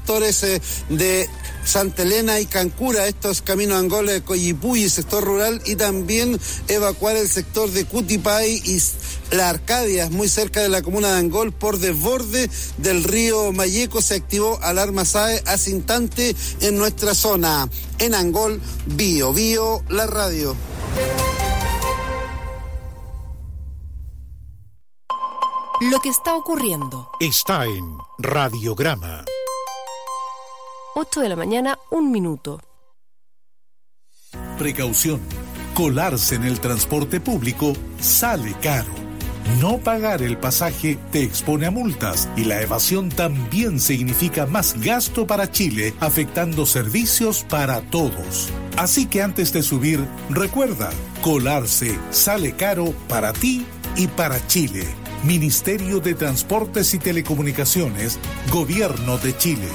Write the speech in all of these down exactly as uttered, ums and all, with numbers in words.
sectores eh, de Santa Elena y Cancura, estos caminos Angola de Coyipulli, sector rural, y también evacuar el sector de Cutipay y La Arcadia, muy cerca de la comuna de Angol, por desborde del río Mayeco. Se activó alarma S A E hace instante en nuestra zona. En Angol, Bio Bio, la radio. Lo que está ocurriendo está en Radiograma. ocho de la mañana, un minuto. Precaución. Colarse en el transporte público sale caro. No pagar el pasaje te expone a multas y la evasión también significa más gasto para Chile, afectando servicios para todos. Así que antes de subir, recuerda, colarse sale caro para ti y para Chile. Ministerio de Transportes y Telecomunicaciones, Gobierno de Chile.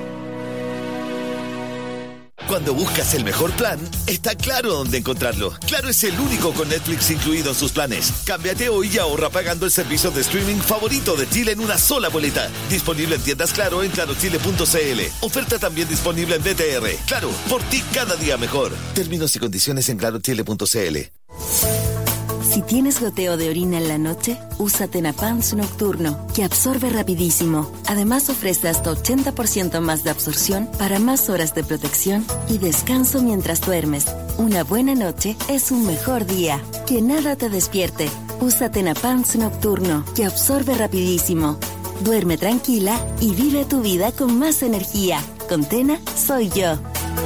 Cuando buscas el mejor plan, está claro dónde encontrarlo. Claro es el único con Netflix incluido en sus planes. Cámbiate hoy y ahorra pagando el servicio de streaming favorito de Chile en una sola boleta. Disponible en tiendas Claro en claro chile punto c l. Oferta también disponible en B T R. Claro, por ti cada día mejor. Términos y condiciones en claro chile punto c l. Si tienes goteo de orina en la noche, usa Tenapans Nocturno, que absorbe rapidísimo. Además ofrece hasta ochenta por ciento más de absorción para más horas de protección y descanso mientras duermes. Una buena noche es un mejor día. Que nada te despierte. Usa Tenapans Nocturno, que absorbe rapidísimo. Duerme tranquila y vive tu vida con más energía. Con Tena, soy yo.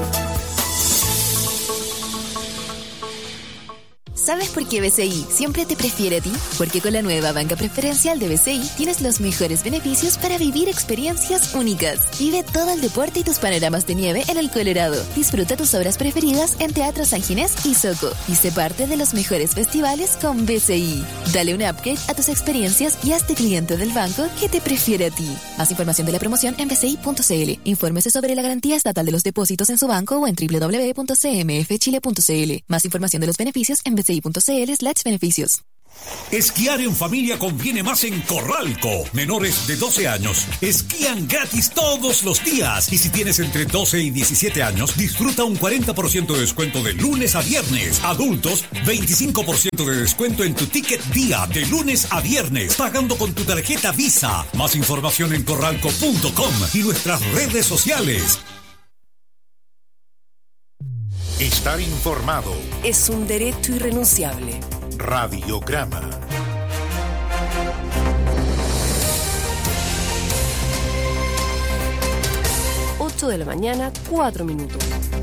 ¿Sabes por qué B C I siempre te prefiere a ti? Porque con la nueva banca preferencial de B C I tienes los mejores beneficios para vivir experiencias únicas. Vive todo el deporte y tus panoramas de nieve en el Colorado. Disfruta tus obras preferidas en Teatro San Ginés y Soco. Y sé parte de los mejores festivales con B C I. Dale un upgrade a tus experiencias y hazte cliente del banco que te prefiere a ti. Más información de la promoción en b c i punto c l. Infórmese sobre la garantía estatal de los depósitos en su banco o en w w w punto c m f chile punto c l. Más información de los beneficios en b c i punto c l slash beneficios. Esquiar en familia conviene más en Corralco. Menores de doce años esquían gratis todos los días. Y si tienes entre doce y diecisiete años, disfruta un cuarenta por ciento de descuento de lunes a viernes. Adultos, veinticinco por ciento de descuento en tu ticket día de lunes a viernes, pagando con tu tarjeta Visa. Más información en corralco punto com y nuestras redes sociales. Estar informado es un derecho irrenunciable. Radiograma. ocho de la mañana, cuatro minutos.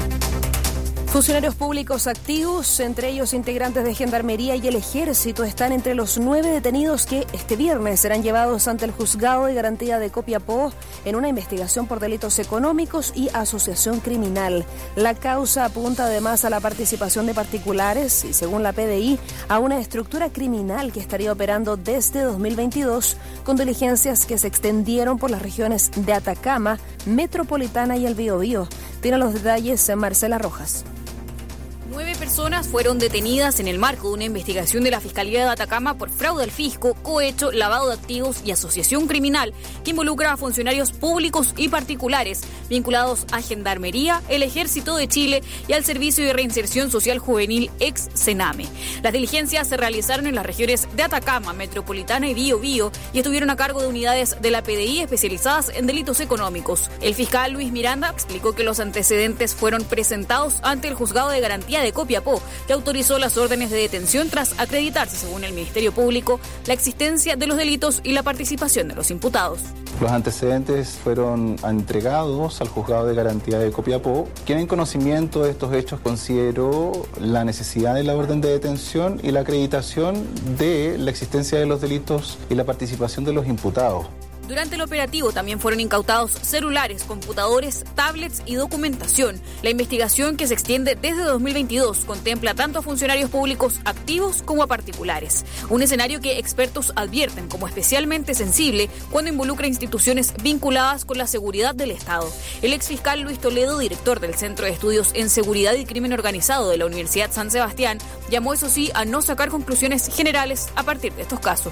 Funcionarios públicos activos, entre ellos integrantes de Gendarmería y el Ejército, están entre los nueve detenidos que este viernes serán llevados ante el Juzgado de Garantía de Copiapó en una investigación por delitos económicos y asociación criminal. La causa apunta además a la participación de particulares y, según la P D I, a una estructura criminal que estaría operando desde dos mil veintidós con diligencias que se extendieron por las regiones de Atacama, Metropolitana y el Biobío. Tiene los detalles en Marcela Rojas. Nueve personas fueron detenidas en el marco de una investigación de la Fiscalía de Atacama por fraude al fisco, cohecho, lavado de activos y asociación criminal que involucra a funcionarios públicos y particulares vinculados a Gendarmería, el Ejército de Chile y al Servicio de Reinserción Social Juvenil ex Sename. Las diligencias se realizaron en las regiones de Atacama, Metropolitana y Biobío y estuvieron a cargo de unidades de la P D I especializadas en delitos económicos. El fiscal Luis Miranda explicó que los antecedentes fueron presentados ante el Juzgado de Garantía de Copiapó, que autorizó las órdenes de detención tras acreditarse, según el Ministerio Público, la existencia de los delitos y la participación de los imputados. Los antecedentes fueron entregados al Juzgado de Garantía de Copiapó, quien en conocimiento de estos hechos consideró la necesidad de la orden de detención y la acreditación de la existencia de los delitos y la participación de los imputados. Durante el operativo también fueron incautados celulares, computadores, tablets y documentación. La investigación, que se extiende desde dos mil veintidós, contempla tanto a funcionarios públicos activos como a particulares. Un escenario que expertos advierten como especialmente sensible cuando involucra instituciones vinculadas con la seguridad del Estado. El exfiscal Luis Toledo, director del Centro de Estudios en Seguridad y Crimen Organizado de la Universidad San Sebastián, llamó eso sí a no sacar conclusiones generales a partir de estos casos.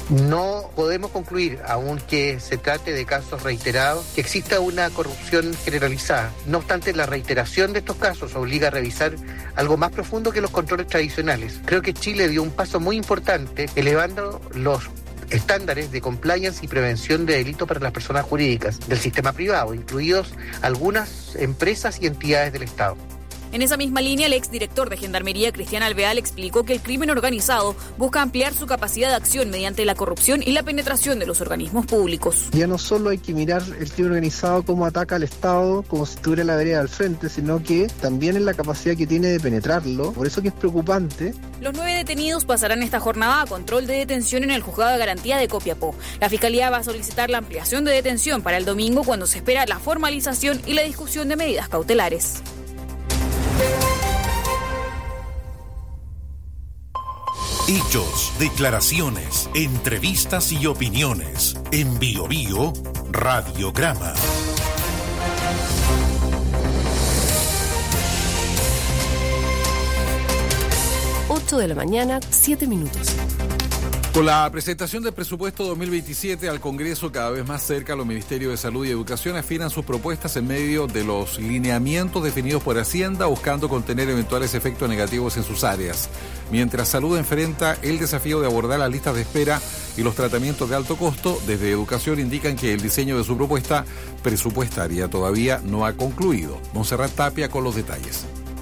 No podemos concluir, aunque se trate de casos reiterados, que exista una corrupción generalizada. No obstante, la reiteración de estos casos obliga a revisar algo más profundo que los controles tradicionales. Creo que Chile dio un paso muy importante elevando los estándares de compliance y prevención de delitos para las personas jurídicas del sistema privado, incluidos algunas empresas y entidades del Estado. En esa misma línea, el exdirector de Gendarmería, Cristian Alvear, explicó que el crimen organizado busca ampliar su capacidad de acción mediante la corrupción y la penetración de los organismos públicos. Ya no solo hay que mirar el crimen organizado cómo ataca al Estado, como si estuviera la vereda al frente, sino que también en la capacidad que tiene de penetrarlo. Por eso que es preocupante. Los nueve detenidos pasarán esta jornada a control de detención en el Juzgado de Garantía de Copiapó. La Fiscalía va a solicitar la ampliación de detención para el domingo, cuando se espera la formalización y la discusión de medidas cautelares. Hechos, declaraciones, entrevistas y opiniones. En Bio Bio, Radiograma. ocho de la mañana, siete minutos. Con la presentación del presupuesto dos mil veintisiete al Congreso cada vez más cerca, los Ministerios de Salud y Educación afinan sus propuestas en medio de los lineamientos definidos por Hacienda, buscando contener eventuales efectos negativos en sus áreas. Mientras Salud enfrenta el desafío de abordar las listas de espera y los tratamientos de alto costo, desde Educación indican que el diseño de su propuesta presupuestaria todavía no ha concluido. Montserrat Tapia con los detalles.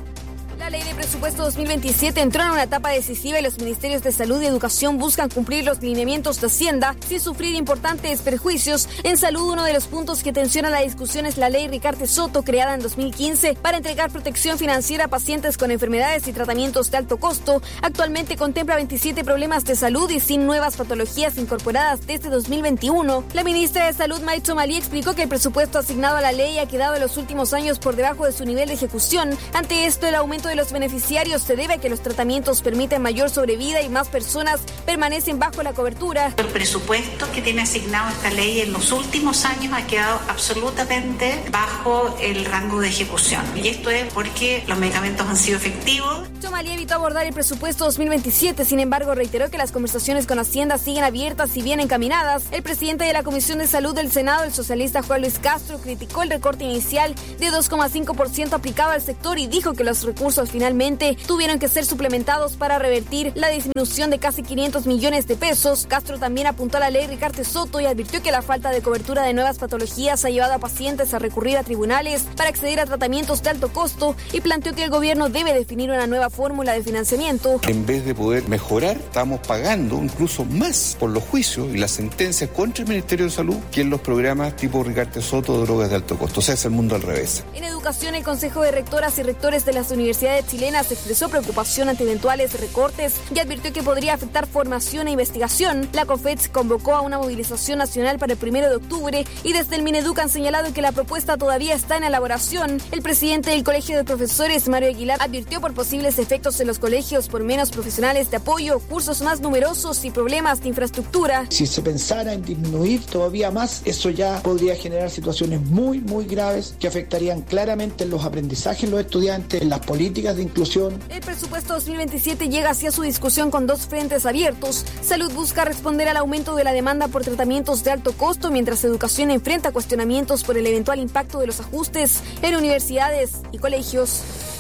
La ley de presupuesto dos mil veintisiete entró en una etapa decisiva y los ministerios de Salud y Educación buscan cumplir los lineamientos de Hacienda sin sufrir importantes perjuicios. En salud, uno de los puntos que tensiona la discusión es la ley Ricardo Soto, creada en dos mil quince para entregar protección financiera a pacientes con enfermedades y tratamientos de alto costo. Actualmente contempla veintisiete problemas de salud y sin nuevas patologías incorporadas desde dos mil veintiuno. La ministra de Salud, Maicho Malí, explicó que el presupuesto asignado a la ley ha quedado en los últimos años por debajo de su nivel de ejecución. Ante esto, el aumento de los beneficiarios se debe a que los tratamientos permiten mayor sobrevida y más personas permanecen bajo la cobertura. El presupuesto que tiene asignado esta ley en los últimos años ha quedado absolutamente bajo el rango de ejecución. Y esto es porque los medicamentos han sido efectivos. Chomalí evitó abordar el presupuesto dos mil veintisiete, sin embargo reiteró que las conversaciones con Hacienda siguen abiertas y bien encaminadas. El presidente de la Comisión de Salud del Senado, el socialista Juan Luis Castro, criticó el recorte inicial de dos coma cinco por ciento aplicado al sector y dijo que los recursos finalmente tuvieron que ser suplementados para revertir la disminución de casi quinientos millones de pesos. Castro también apuntó a la ley Ricardo Soto y advirtió que la falta de cobertura de nuevas patologías ha llevado a pacientes a recurrir a tribunales para acceder a tratamientos de alto costo y planteó que el gobierno debe definir una nueva fórmula de financiamiento. En vez de poder mejorar, estamos pagando incluso más por los juicios y las sentencias contra el Ministerio de Salud que en los programas tipo Ricardo Soto de drogas de alto costo. O sea, es el mundo al revés. En educación, el Consejo de Rectoras y Rectores de las Universidades chilenas expresó preocupación ante eventuales recortes y advirtió que podría afectar formación e investigación. La COFETS convocó a una movilización nacional para el primero de octubre y desde el Mineduc han señalado que la propuesta todavía está en elaboración. El presidente del Colegio de Profesores, Mario Aguilar, advirtió por posibles efectos en los colegios por menos profesionales de apoyo, cursos más numerosos y problemas de infraestructura. Si se pensara en disminuir todavía más, eso ya podría generar situaciones muy, muy graves que afectarían claramente en los aprendizajes de los estudiantes, en las políticas de inclusión. El presupuesto dos mil veintisiete llega hacia su discusión con dos frentes abiertos. Salud busca responder al aumento de la demanda por tratamientos de alto costo, mientras Educación enfrenta cuestionamientos por el eventual impacto de los ajustes en universidades y colegios.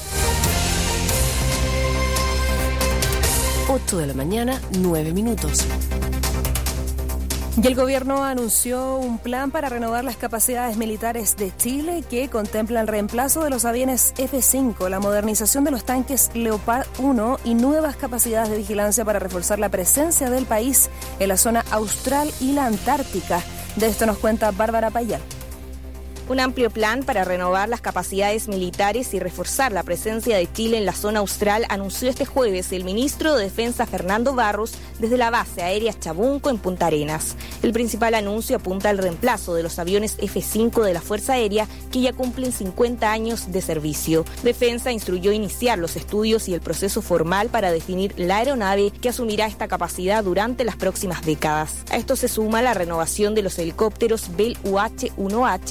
ocho de la mañana, nueve minutos. Y el gobierno anunció un plan para renovar las capacidades militares de Chile que contempla el reemplazo de los aviones F cinco, la modernización de los tanques Leopard uno y nuevas capacidades de vigilancia para reforzar la presencia del país en la zona austral y la Antártica. De esto nos cuenta Bárbara Payán. Un amplio plan para renovar las capacidades militares y reforzar la presencia de Chile en la zona austral anunció este jueves el ministro de Defensa Fernando Barros desde la base aérea Chabunco en Punta Arenas. El principal anuncio apunta al reemplazo de los aviones F cinco de la Fuerza Aérea que ya cumplen cincuenta años de servicio. Defensa instruyó iniciar los estudios y el proceso formal para definir la aeronave que asumirá esta capacidad durante las próximas décadas. A esto se suma la renovación de los helicópteros Bell U H uno H, cuyas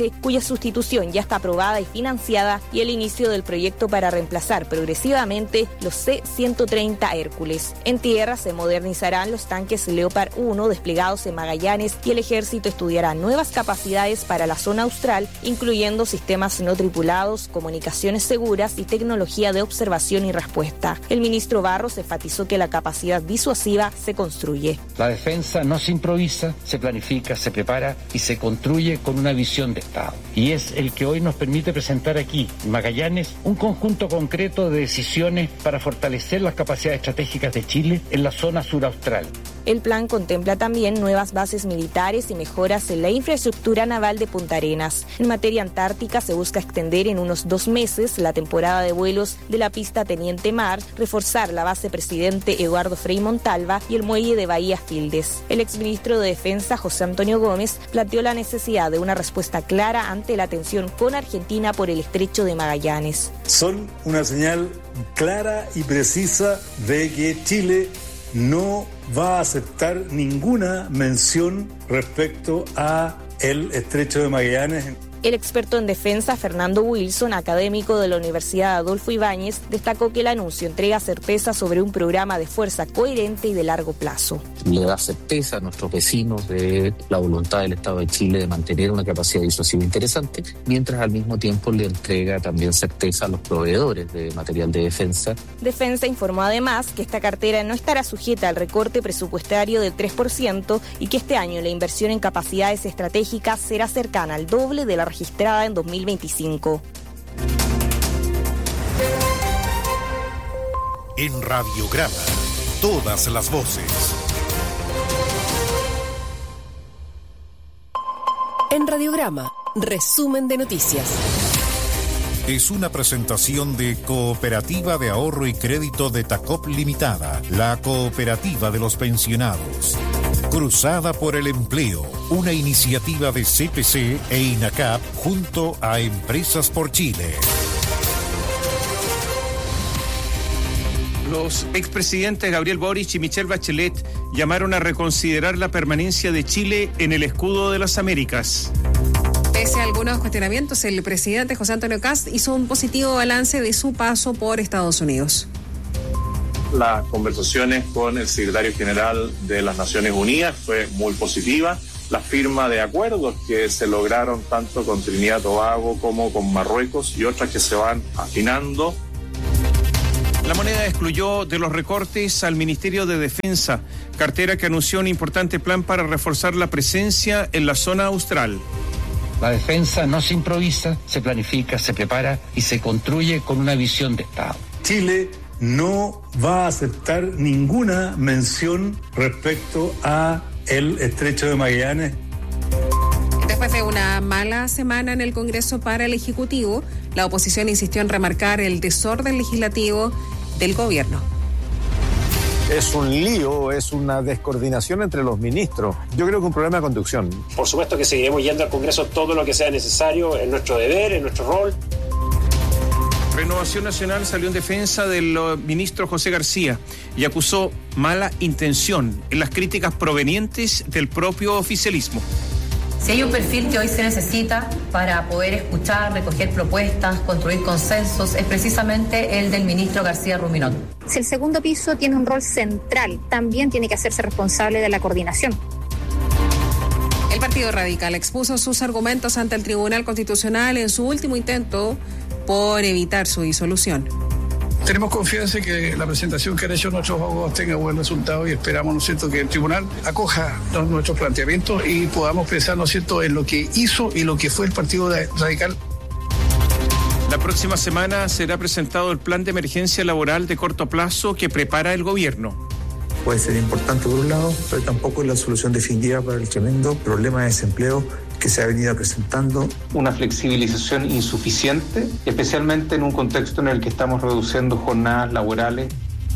sustitución ya está aprobada y financiada y el inicio del proyecto para reemplazar progresivamente los C ciento treinta Hércules. En tierra se modernizarán los tanques Leopard uno desplegados en Magallanes y el ejército estudiará nuevas capacidades para la zona austral, incluyendo sistemas no tripulados, comunicaciones seguras y tecnología de observación y respuesta. El ministro Barros enfatizó que la capacidad disuasiva se construye. La defensa no se improvisa, se planifica, se prepara y se construye con una visión de Estado. Y es el que hoy nos permite presentar aquí, en Magallanes, un conjunto concreto de decisiones para fortalecer las capacidades estratégicas de Chile en la zona sur austral. El plan contempla también nuevas bases militares y mejoras en la infraestructura naval de Punta Arenas. En materia antártica se busca extender en unos dos meses la temporada de vuelos de la pista Teniente Mar, reforzar la base Presidente Eduardo Frei Montalva y el muelle de Bahía Fildes. El exministro de Defensa, José Antonio Gómez, planteó la necesidad de una respuesta clara ante la tensión con Argentina por el estrecho de Magallanes. Son una señal clara y precisa de que Chile no va a aceptar ninguna mención respecto a el estrecho de Magallanes. El experto en defensa, Fernando Wilson, académico de la Universidad Adolfo Ibáñez, destacó que el anuncio entrega certeza sobre un programa de fuerza coherente y de largo plazo. Le da certeza a nuestros vecinos de la voluntad del Estado de Chile de mantener una capacidad disuasiva interesante, mientras al mismo tiempo le entrega también certeza a los proveedores de material de defensa. Defensa informó además que esta cartera no estará sujeta al recorte presupuestario del tres por ciento y que este año la inversión en capacidades estratégicas será cercana al doble de la registrada en dos mil veinticinco. En Radiograma, todas las voces. En Radiograma, resumen de noticias. Es una presentación de Cooperativa de Ahorro y Crédito de Tacop Limitada, la cooperativa de los pensionados. Cruzada por el Empleo, una iniciativa de C P C e INACAP junto a Empresas por Chile. Los expresidentes Gabriel Boric y Michelle Bachelet llamaron a reconsiderar la permanencia de Chile en el escudo de las Américas. Pese a algunos cuestionamientos, el presidente José Antonio Kast hizo un positivo balance de su paso por Estados Unidos. Las conversaciones con el secretario general de las Naciones Unidas fue muy positiva. La firma de acuerdos que se lograron tanto con Trinidad y Tobago como con Marruecos y otras que se van afinando. La moneda excluyó de los recortes al Ministerio de Defensa, cartera que anunció un importante plan para reforzar la presencia en la zona austral. La defensa no se improvisa, se planifica, se prepara y se construye con una visión de Estado. Chile no va a aceptar ninguna mención respecto a el estrecho de Magallanes. Después de una mala semana en el Congreso para el Ejecutivo, la oposición insistió en remarcar el desorden legislativo del gobierno. Es un lío, es una descoordinación entre los ministros. Yo creo que un problema de conducción. Por supuesto que seguiremos yendo al Congreso todo lo que sea necesario, es nuestro deber, es nuestro rol. Renovación Nacional salió en defensa del ministro José García y acusó mala intención en las críticas provenientes del propio oficialismo. Si hay un perfil que hoy se necesita para poder escuchar, recoger propuestas, construir consensos, es precisamente el del ministro García Ruminot. Si el segundo piso tiene un rol central, también tiene que hacerse responsable de la coordinación. El Partido Radical expuso sus argumentos ante el Tribunal Constitucional en su último intento por evitar su disolución. Tenemos confianza en que la presentación que han hecho nuestros abogados tenga buen resultado y esperamos, ¿no es cierto?, que el tribunal acoja los, nuestros planteamientos y podamos pensar, ¿no es cierto?, en lo que hizo y lo que fue el Partido Radical. La próxima semana será presentado el plan de emergencia laboral de corto plazo que prepara el gobierno. Puede ser importante por un lado, pero tampoco es la solución definitiva para el tremendo problema de desempleo que se ha venido presentando. Una flexibilización insuficiente, especialmente en un contexto en el que estamos reduciendo jornadas laborales.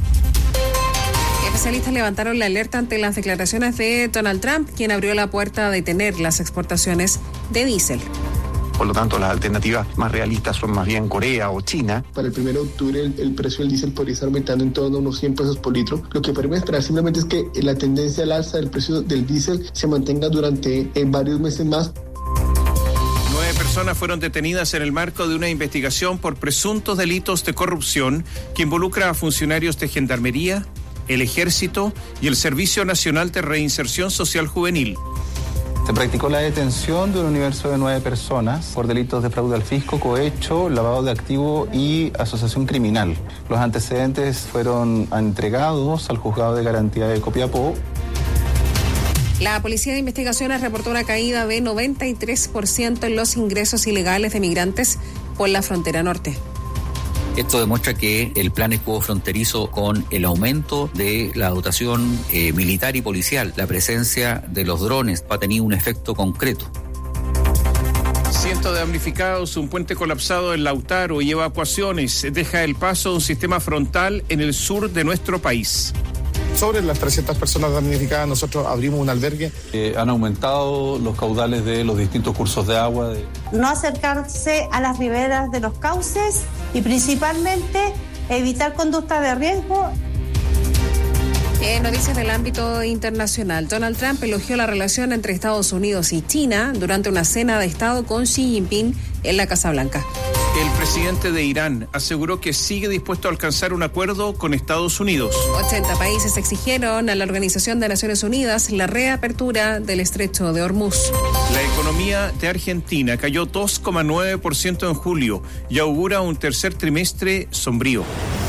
Especialistas levantaron la alerta ante las declaraciones de Donald Trump, quien abrió la puerta a detener las exportaciones de diésel. Por lo tanto, las alternativas más realistas son más bien Corea o China. Para el primero de octubre el, el precio del diésel podría estar aumentando en torno a unos cien pesos por litro. Lo que podemos esperar simplemente es que la tendencia al alza del precio del diésel se mantenga durante eh, varios meses más. Nueve personas personas fueron detenidas en el marco de una investigación por presuntos delitos de corrupción que involucra a funcionarios de Gendarmería, el Ejército y el Servicio Nacional de Reinserción Social Juvenil. Se practicó la detención de un universo de nueve personas por delitos de fraude al fisco, cohecho, lavado de activos y asociación criminal. Los antecedentes fueron entregados al juzgado de garantía de Copiapó. La Policía de Investigaciones reportó una caída de noventa y tres por ciento en los ingresos ilegales de migrantes por la frontera norte. Esto demuestra que el plan estuvo fronterizo con el aumento de la dotación eh, militar y policial. La presencia de los drones ha tenido un efecto concreto. Cientos de damnificados, un puente colapsado en Lautaro y evacuaciones deja el paso de un sistema frontal en el sur de nuestro país. Sobre las trescientas personas damnificadas, nosotros abrimos un albergue. Eh, han aumentado los caudales de los distintos cursos de agua. De... No acercarse a las riberas de los cauces y principalmente evitar conductas de riesgo. En noticias del ámbito internacional, Donald Trump elogió la relación entre Estados Unidos y China durante una cena de Estado con Xi Jinping en la Casa Blanca. El presidente de Irán aseguró que sigue dispuesto a alcanzar un acuerdo con Estados Unidos. ochenta países exigieron a la Organización de Naciones Unidas la reapertura del Estrecho de Hormuz. La economía de Argentina cayó dos coma nueve por ciento en julio y augura un tercer trimestre sombrío.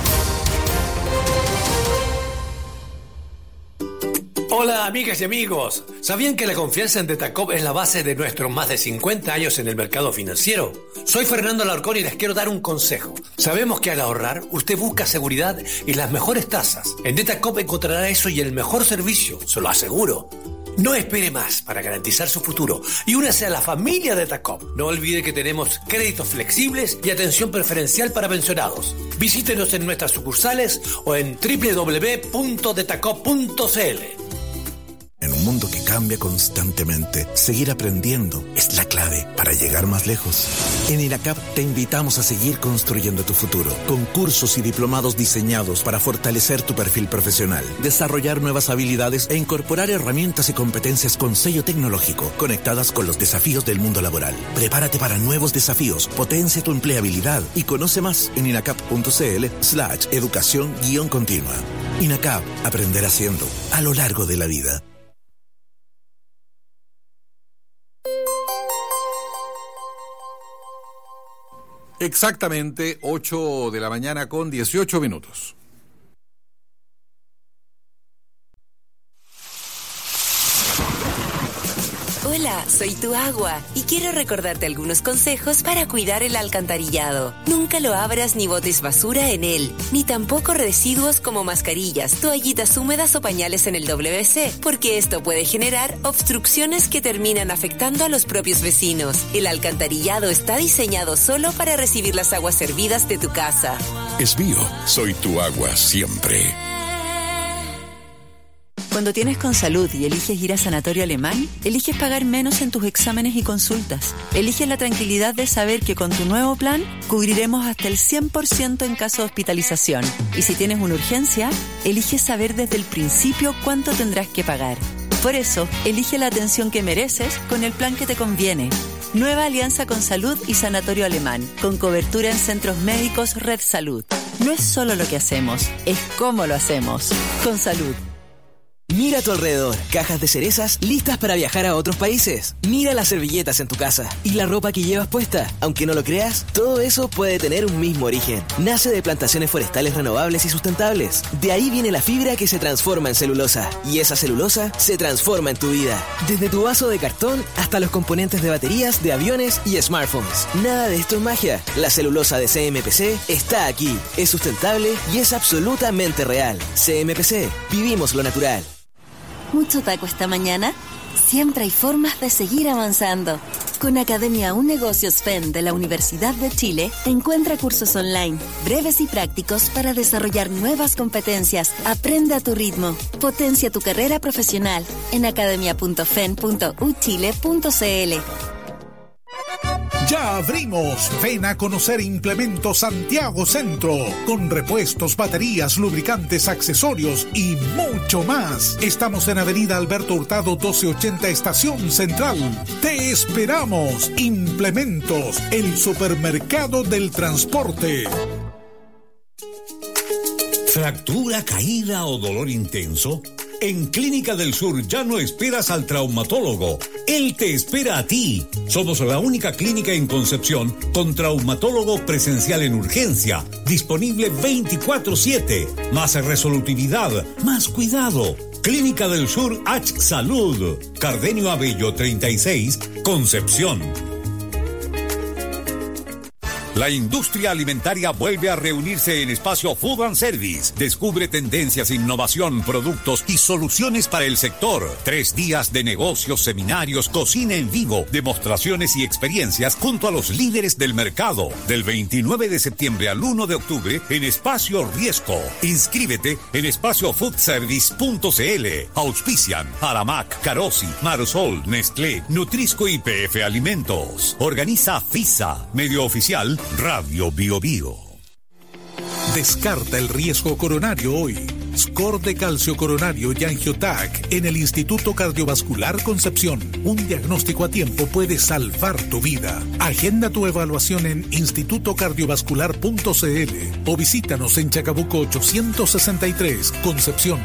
Hola amigas y amigos, ¿sabían que la confianza en Detacop es la base de nuestros más de cincuenta años en el mercado financiero? Soy Fernando Alarcón y les quiero dar un consejo. Sabemos que al ahorrar usted busca seguridad y las mejores tasas. En Detacop encontrará eso y el mejor servicio, se lo aseguro. No espere más para garantizar su futuro y únase a la familia Detacop. No olvide que tenemos créditos flexibles y atención preferencial para pensionados. Visítenos en nuestras sucursales o en doble u doble u doble u punto detacop punto c l. En un mundo que cambia constantemente, seguir aprendiendo es la clave para llegar más lejos. En INACAP te invitamos a seguir construyendo tu futuro, con cursos y diplomados diseñados para fortalecer tu perfil profesional, desarrollar nuevas habilidades e incorporar herramientas y competencias con sello tecnológico, conectadas con los desafíos del mundo laboral. Prepárate para nuevos desafíos, potencia tu empleabilidad y conoce más en inacap.cl slash educación guión continua. INACAP, aprender haciendo, a lo largo de la vida. Exactamente ocho de la mañana con dieciocho minutos. Hola, soy tu agua y quiero recordarte algunos consejos para cuidar el alcantarillado. Nunca lo abras ni botes basura en él, ni tampoco residuos como mascarillas, toallitas húmedas o pañales en el doble ve ce, porque esto puede generar obstrucciones que terminan afectando a los propios vecinos. El alcantarillado está diseñado solo para recibir las aguas hervidas de tu casa. Es mío, soy tu agua siempre. Cuando tienes Consalud y eliges ir a Sanatorio Alemán, eliges pagar menos en tus exámenes y consultas. Eliges la tranquilidad de saber que con tu nuevo plan cubriremos hasta el cien por ciento en caso de hospitalización. Y si tienes una urgencia, eliges saber desde el principio cuánto tendrás que pagar. Por eso, elige la atención que mereces con el plan que te conviene. Nueva alianza Consalud y Sanatorio Alemán, con cobertura en centros médicos Red Salud. No es solo lo que hacemos, es cómo lo hacemos. Consalud. Mira a tu alrededor, cajas de cerezas listas para viajar a otros países. Mira las servilletas en tu casa y la ropa que llevas puesta. Aunque no lo creas, todo eso puede tener un mismo origen. Nace de plantaciones forestales renovables y sustentables. De ahí viene la fibra que se transforma en celulosa. Y esa celulosa se transforma en tu vida. Desde tu vaso de cartón hasta los componentes de baterías, de aviones y smartphones. Nada de esto es magia. La celulosa de ce eme pe ce está aquí. Es sustentable y es absolutamente real. ce eme pe ce. Vivimos lo natural. ¿Mucho taco esta mañana? Siempre hay formas de seguir avanzando. Con Academia Un Negocios F E N de la Universidad de Chile, encuentra cursos online, breves y prácticos para desarrollar nuevas competencias. Aprende a tu ritmo. Potencia tu carrera profesional en academia punto f e n punto u chile punto c l. ¡Ya abrimos! Ven a conocer Implemento Santiago Centro, con repuestos, baterías, lubricantes, accesorios y mucho más. Estamos en Avenida Alberto Hurtado doce ochenta, Estación Central. ¡Te esperamos! Implementos, el supermercado del transporte. ¿Fractura, caída o dolor intenso? En Clínica del Sur ya no esperas al traumatólogo. Él te espera a ti. Somos la única clínica en Concepción con traumatólogo presencial en urgencia, disponible veinticuatro siete. Más resolutividad, más cuidado. Clínica del Sur H Salud. Cardenio Abello treinta y seis, Concepción. La industria alimentaria vuelve a reunirse en Espacio Food and Service. Descubre tendencias, innovación, productos y soluciones para el sector. Tres días de negocios, seminarios, cocina en vivo, demostraciones y experiencias junto a los líderes del mercado. Del veintinueve de septiembre al uno de octubre en Espacio Riesco. Inscríbete en espacio food service punto c l. Auspician Aramac, Carosi, Marsol, Nestlé, Nutrisco y P F Alimentos. Organiza FISA, medio oficial Radio Bio Bio. Descarta el riesgo coronario hoy. Score de calcio coronario y Angiotac en el Instituto Cardiovascular Concepción. Un diagnóstico a tiempo puede salvar tu vida. Agenda tu evaluación en instituto cardiovascular punto c l o visítanos en Chacabuco ochocientos sesenta y tres, Concepción.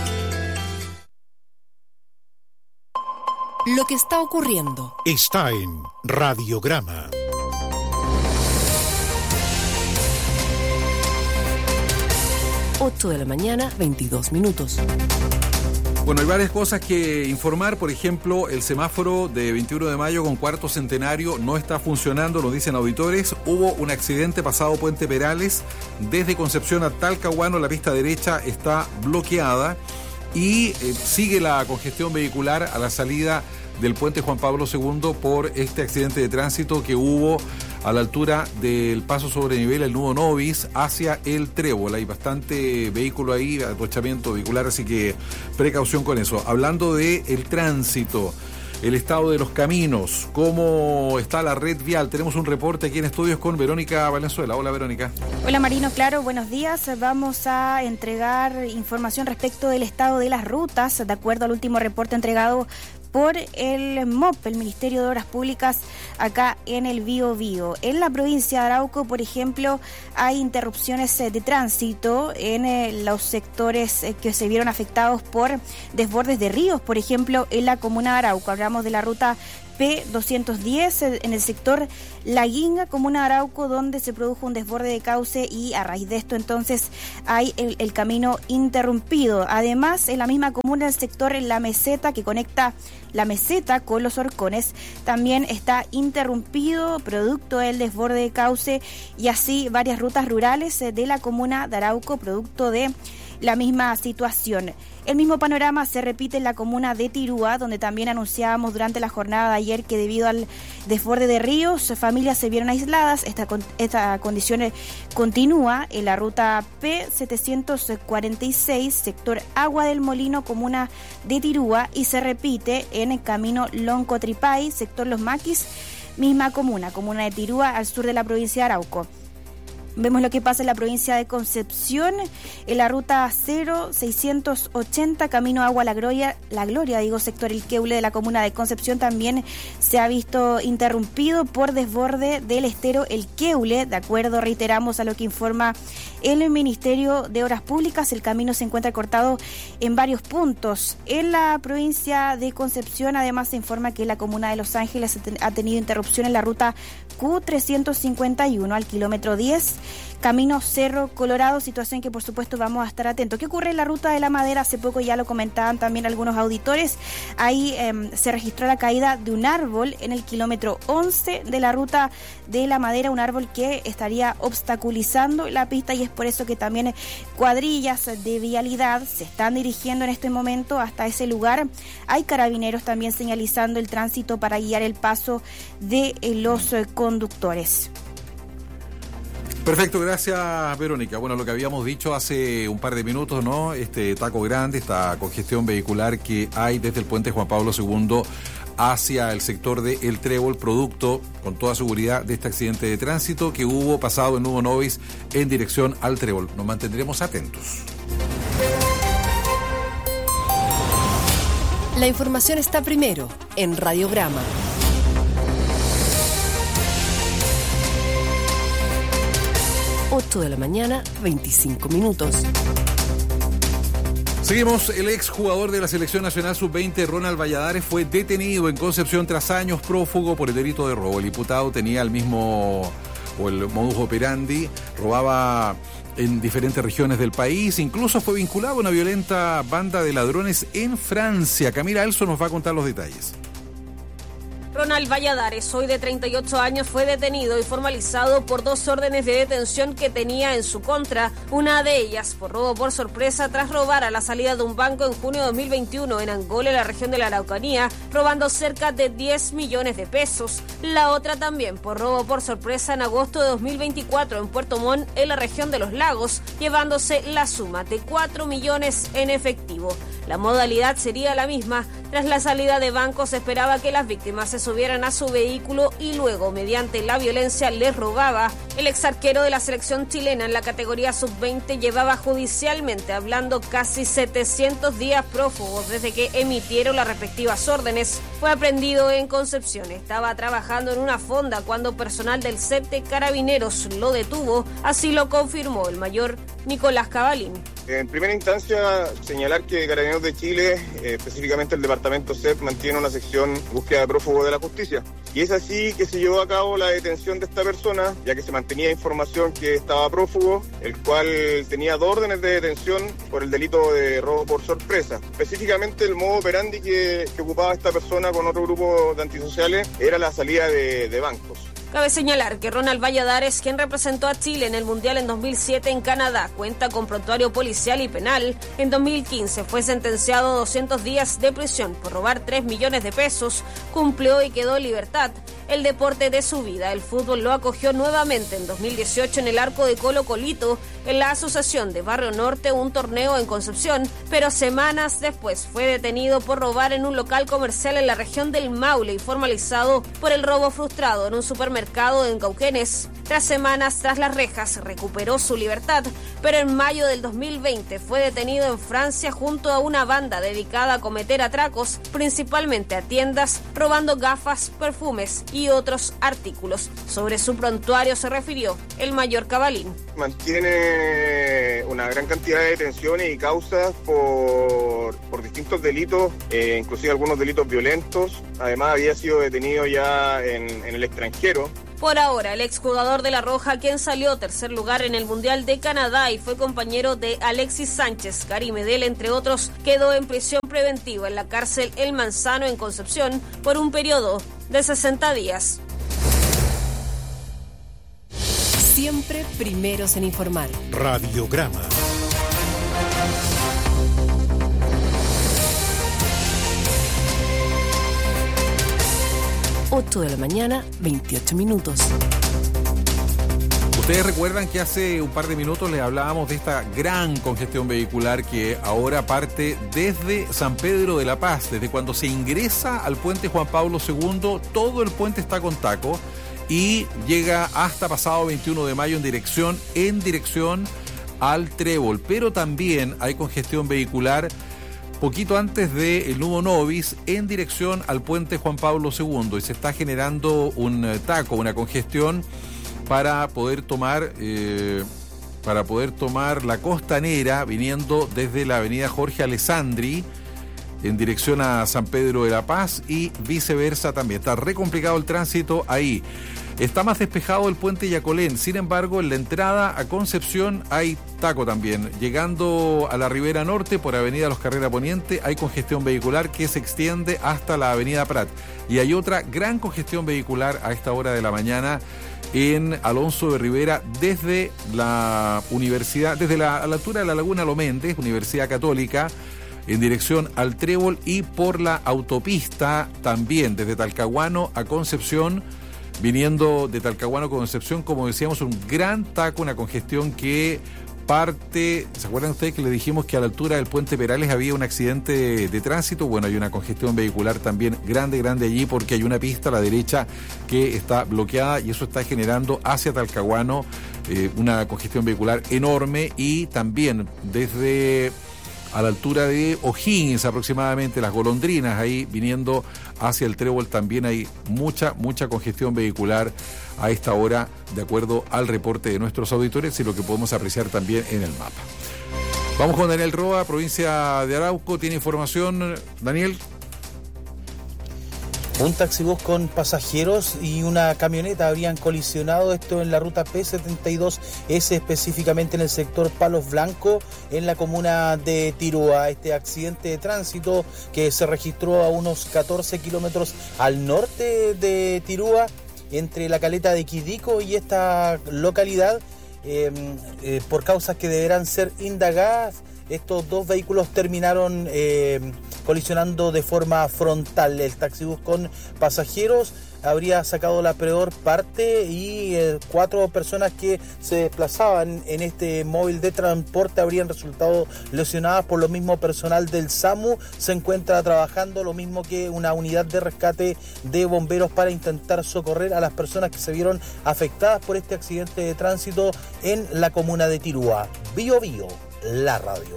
Lo que está ocurriendo está en Radiograma. ocho de la mañana, veintidós minutos. Bueno, hay varias cosas que informar. Por ejemplo, el semáforo de veintiuno de mayo con cuarto centenario no está funcionando, lo dicen auditores. Hubo un accidente pasado Puente Perales. Desde Concepción a Talcahuano, la pista derecha está bloqueada y eh, sigue la congestión vehicular a la salida del puente Juan Pablo segundo por este accidente de tránsito que hubo a la altura del paso sobre nivel, el nudo Novis, hacia el Trébol. Hay bastante vehículo ahí, atochamiento vehicular, así que precaución con eso. Hablando de el tránsito, el estado de los caminos, cómo está la red vial. Tenemos un reporte aquí en estudios con Verónica Valenzuela. Hola, Verónica. Hola, Marino, claro, buenos días. Vamos a entregar información respecto del estado de las rutas, de acuerdo al último reporte entregado por el M O P, el Ministerio de Obras Públicas, acá en el Bío Bío. En la provincia de Arauco, por ejemplo, hay interrupciones de tránsito en eh, los sectores eh, que se vieron afectados por desbordes de ríos, por ejemplo, en la comuna de Arauco. Hablamos de la ruta P doscientos diez en el sector La Guinga, comuna de Arauco, donde se produjo un desborde de cauce y a raíz de esto entonces hay el, el camino interrumpido. Además, en la misma comuna, el sector La Meseta, que conecta la meseta con los horcones, también está interrumpido producto del desborde de cauce y así varias rutas rurales de la comuna de Arauco producto de la misma situación. El mismo panorama se repite en la comuna de Tirúa, donde también anunciábamos durante la jornada de ayer que debido al desborde de ríos, familias se vieron aisladas. Esta, esta condición continúa en la ruta P setecientos cuarenta y seis, sector Agua del Molino, comuna de Tirúa, y se repite en el camino Loncotripay, sector Los Maquis, misma comuna, comuna de Tirúa, al sur de la provincia de Arauco. Vemos lo que pasa en la provincia de Concepción, en la ruta cero seiscientos ochenta, camino Agua La Gloria, La Gloria, digo, sector El Queule de la comuna de Concepción, también se ha visto interrumpido por desborde del estero El Queule. De acuerdo, reiteramos, a lo que informa el Ministerio de Obras Públicas, el camino se encuentra cortado en varios puntos. En la provincia de Concepción, además, se informa que la comuna de Los Ángeles ha tenido interrupción en la ruta Q trescientos cincuenta y uno al kilómetro diez, camino Cerro Colorado, situación que por supuesto vamos a estar atentos. ¿Qué ocurre en la ruta de la Madera? Hace poco ya lo comentaban también algunos auditores. Ahí eh, se registró la caída de un árbol en el kilómetro once de la ruta de la Madera, un árbol que estaría obstaculizando la pista, y es por eso que también cuadrillas de vialidad se están dirigiendo en este momento hasta ese lugar. Hay carabineros también señalizando el tránsito para guiar el paso de eh, los eh, conductores. Perfecto, gracias, Verónica. Bueno, lo que habíamos dicho hace un par de minutos, ¿no? Este taco grande, esta congestión vehicular que hay desde el puente Juan Pablo segundo hacia el sector de El Trébol, producto, con toda seguridad, de este accidente de tránsito que hubo pasado en Nuevo Novis en dirección al Trébol. Nos mantendremos atentos. La información está primero en Radiograma. ocho de la mañana, veinticinco minutos. Seguimos. El exjugador de la Selección Nacional sub veinte, Ronald Valladares, fue detenido en Concepción tras años prófugo por el delito de robo. El imputado tenía el mismo, o el modus operandi, robaba en diferentes regiones del país, incluso fue vinculado a una violenta banda de ladrones en Francia. Camila Elso nos va a contar los detalles. Ronald Valladares, hoy de treinta y ocho años, fue detenido y formalizado por dos órdenes de detención que tenía en su contra. Una de ellas por robo por sorpresa tras robar a la salida de un banco en junio de dos mil veintiuno en Angola, en la región de la Araucanía, robando cerca de diez millones de pesos. La otra también por robo por sorpresa en agosto de dos mil veinticuatro en Puerto Montt, en la región de Los Lagos, llevándose la suma de cuatro millones en efectivo. La modalidad sería la misma. Tras la salida de bancos, se esperaba que las víctimas se subieran a su vehículo y luego, mediante la violencia, les robaba. El exarquero de la selección chilena en la categoría sub veinte llevaba judicialmente hablando casi setecientos días prófugos desde que emitieron las respectivas órdenes. Fue aprendido en Concepción. Estaba trabajando en una fonda cuando personal del C E P T Carabineros lo detuvo. Así lo confirmó el mayor Nicolás Cabalín. En primera instancia, señalar que Carabineros de Chile, eh, específicamente el departamento C E P, mantiene una sección búsqueda de prófugos de la justicia. Y es así que se llevó a cabo la detención de esta persona, ya que se mantenía información que estaba prófugo, el cual tenía dos órdenes de detención por el delito de robo por sorpresa. Específicamente, el modo operandi que, que ocupaba esta persona con otro grupo de antisociales era la salida de, de bancos. Cabe señalar que Ronald Valladares, quien representó a Chile en el Mundial en dos mil siete en Canadá, cuenta con prontuario policial y penal. En dos mil quince fue sentenciado a doscientos días de prisión por robar tres millones de pesos, cumplió y quedó en libertad. El deporte de su vida, el fútbol, lo acogió nuevamente en dos mil dieciocho en el Arco de Colo Colito, en la Asociación de Barrio Norte, un torneo en Concepción, pero semanas después fue detenido por robar en un local comercial en la región del Maule y formalizado por el robo frustrado en un supermercado en Cauquenes. Tras semanas tras las rejas, recuperó su libertad, pero en mayo del dos mil veinte fue detenido en Francia junto a una banda dedicada a cometer atracos, principalmente a tiendas, robando gafas, perfumes y otros artículos. Sobre su prontuario se refirió el mayor Cabalín. Mantiene una gran cantidad de detenciones y causas por, por distintos delitos, eh, inclusive algunos delitos violentos. Además había sido detenido ya en, en el extranjero. Por ahora, el exjugador de La Roja, quien salió tercer lugar en el Mundial de Canadá y fue compañero de Alexis Sánchez, Gary Medel, entre otros, quedó en prisión preventiva en la cárcel El Manzano en Concepción por un periodo de sesenta días. Siempre primeros en informar. Radiograma. ocho de la mañana, veintiocho minutos. Ustedes recuerdan que hace un par de minutos les hablábamos de esta gran congestión vehicular que ahora parte desde San Pedro de la Paz. Desde cuando se ingresa al puente Juan Pablo segundo, todo el puente está con taco y llega hasta pasado veintiuno de mayo en dirección, en dirección al Trébol. Pero también hay congestión vehicular poquito antes de el Nuevo Novis en dirección al puente Juan Pablo segundo y se está generando un taco, una congestión para poder tomar eh, para poder tomar la Costanera viniendo desde la avenida Jorge Alessandri en dirección a San Pedro de la Paz y viceversa también. Está re complicado el tránsito ahí. Está más despejado el puente Yacolén, sin embargo en la entrada a Concepción hay taco también. Llegando a la Ribera Norte por avenida Los Carrera Poniente hay congestión vehicular que se extiende hasta la avenida Prat. Y hay otra gran congestión vehicular a esta hora de la mañana en Alonso de Rivera desde la universidad, desde la, a la altura de la Laguna Lo Méndez, Universidad Católica, en dirección al Trébol y por la autopista también desde Talcahuano a Concepción. Viniendo de Talcahuano a Concepción, como decíamos, un gran taco, una congestión que parte, ¿se acuerdan ustedes que le dijimos que a la altura del puente Perales había un accidente de, de tránsito? Bueno, hay una congestión vehicular también grande, grande allí, porque hay una pista a la derecha que está bloqueada y eso está generando hacia Talcahuano eh, una congestión vehicular enorme, y también desde a la altura de O'Higgins aproximadamente, las Golondrinas, ahí viniendo hacia el Trébol también hay mucha, mucha congestión vehicular a esta hora, de acuerdo al reporte de nuestros auditores y lo que podemos apreciar también en el mapa. Vamos con Daniel Roa, provincia de Arauco, tiene información. Daniel. Un taxibús con pasajeros y una camioneta habrían colisionado, esto en la ruta P setenta y dos ese, específicamente en el sector Palos Blancos, en la comuna de Tirúa. Este accidente de tránsito que se registró a unos catorce kilómetros al norte de Tirúa, entre la caleta de Quidico y esta localidad, eh, eh, por causas que deberán ser indagadas. Estos dos vehículos terminaron eh, colisionando de forma frontal. El taxibús con pasajeros habría sacado la peor parte y eh, cuatro personas que se desplazaban en este móvil de transporte habrían resultado lesionadas. Por lo mismo, personal del SAMU se encuentra trabajando, lo mismo que una unidad de rescate de bomberos, para intentar socorrer a las personas que se vieron afectadas por este accidente de tránsito en la comuna de Tirúa. Bio Bio, la radio.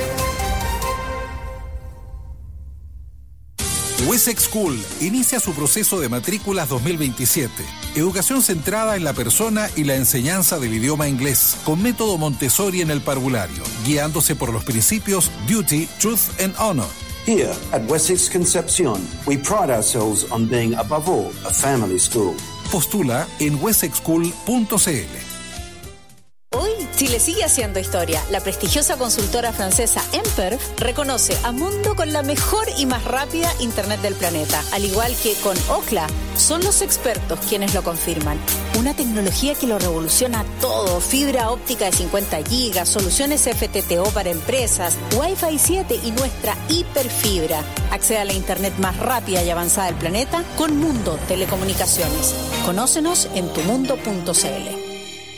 Wessex School inicia su proceso de matrículas dos mil veintisiete. Educación centrada en la persona y la enseñanza del idioma inglés, con método Montessori en el parvulario, guiándose por los principios Duty, Truth and Honor. Here at Wessex Concepción, we pride ourselves on being above all a family school. Postula en wessex school punto c l. Hoy, Chile sigue haciendo historia. La prestigiosa consultora francesa Emperf reconoce a Mundo con la mejor y más rápida internet del planeta. Al igual que con Ookla, son los expertos quienes lo confirman. Una tecnología que lo revoluciona todo. Fibra óptica de cincuenta gigas, soluciones F T T O para empresas, Wi-Fi siete y nuestra hiperfibra. Accede a la internet más rápida y avanzada del planeta con Mundo Telecomunicaciones. Conócenos en tu mundo punto c l.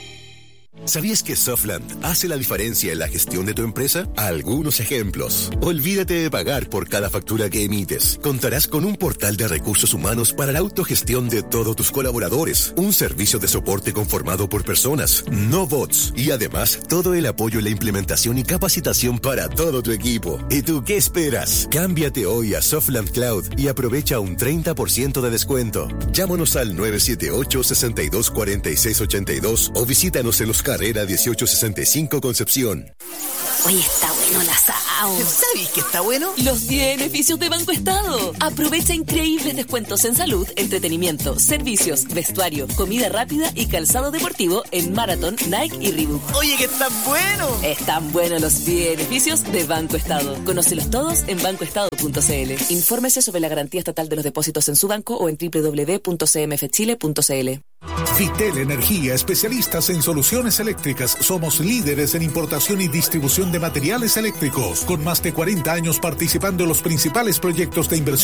¿Sabías que Softland hace la diferencia en la gestión de tu empresa? Algunos ejemplos. Olvídate de pagar por cada factura que emites. Contarás con un portal de recursos humanos para la autogestión de todos tus colaboradores. Un servicio de soporte conformado por personas, no bots. Y además, todo el apoyo en la implementación y capacitación para todo tu equipo. ¿Y tú qué esperas? Cámbiate hoy a Softland Cloud y aprovecha un treinta por ciento de descuento. Llámanos al nueve siete ocho, seis dos cuatro seis ocho dos o visítanos en los Carrera dieciocho sesenta y cinco Concepción. Oye, está bueno el asado. ¿Sabes qué está bueno? Los beneficios de Banco Estado. Aprovecha increíbles descuentos en salud, entretenimiento, servicios, vestuario, comida rápida y calzado deportivo en Marathon, Nike y Reebok. Oye, que están buenos. Están buenos los beneficios de Banco Estado. Conócelos todos en banco estado punto c l. Infórmese sobre la garantía estatal de los depósitos en su banco o en doble u doble u doble u punto c m f chile punto c l. Vitel Energía, especialistas en soluciones eléctricas. Somos líderes en importación y distribución de materiales eléctricos, con más de cuarenta años participando en los principales proyectos de inversión